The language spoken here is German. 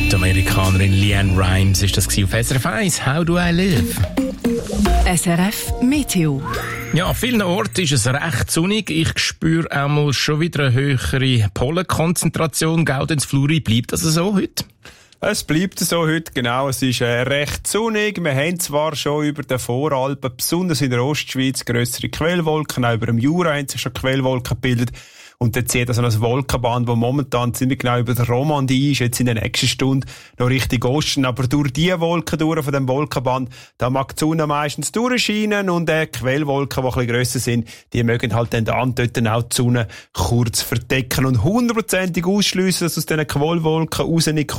Die Amerikanerin Leanne Rimes ist das auf SRF 1, How Do I Live? SRF Meteo. Ja, an vielen Orten ist es recht sonnig. Ich spüre einmal schon wieder eine höhere Pollenkonzentration. Gaudenz Fluri, bleibt das so heute? Es bleibt so heute, genau. Es ist recht sonnig. Wir haben zwar schon über den Voralpen, besonders in der Ostschweiz, grössere Quellwolken. Auch über dem Jura haben sich schon Quellwolken gebildet. Und dann zieht also ein Wolkenband, das momentan ziemlich genau über der Romandie ist, jetzt in der nächsten Stunde noch Richtung Osten. Aber durch die Wolken durch von dem Wolkenband, da mag die Sonne meistens durchscheinen und Quellwolken, die ein bisschen grösser sind, die mögen halt dann dort auch die Sonne kurz verdecken. Und 100%ig ausschliessen, dass aus diesen Quellwolken raus nicht